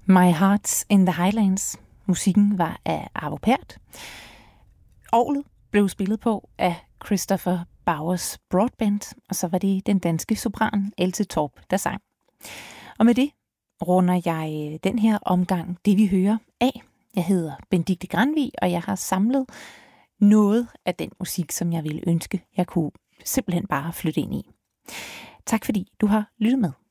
My Heart's in the Highlands. Musikken var af Arvo Pärt. Orglet blev spillet på af Christopher Bowers Broadbent, og så var det den danske sopran Else Torp, der sang. Og med det runder jeg den her omgang det, vi hører af. Jeg hedder Benedikte Granvig, og jeg har samlet noget af den musik, som jeg ville ønske, jeg kunne simpelthen bare flytte ind i. Tak fordi du har lyttet med.